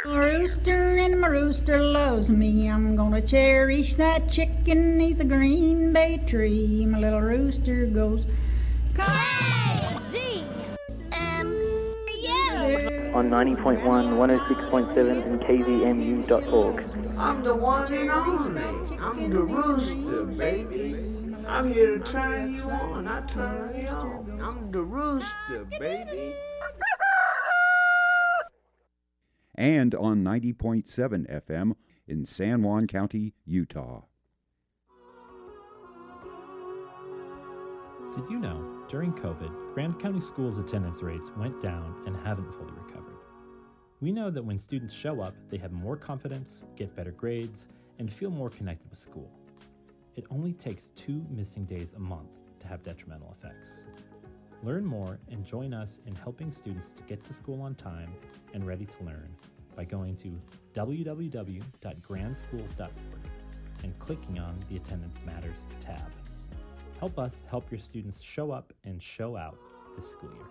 Rooster and my rooster loves me. I'm gonna cherish that chicken 'neath the green bay tree. My little rooster goes Z-M-U. On 90.1, 106.7 and kvmu.org. I'm the one and only. I'm the rooster, baby. I'm here to turn you on, I turn you on. I'm the rooster, baby. And on 90.7 FM in San Juan County, Utah. Did you know, during COVID, Grand County Schools attendance rates went down and haven't fully recovered? We know that when students show up, they have more confidence, get better grades, and feel more connected with school. It only takes 2 missing days a month to have detrimental effects. Learn more and join us in helping students to get to school on time and ready to learn by going to www.grandschools.org and clicking on the Attendance Matters tab. Help us help your students show up and show out this school year.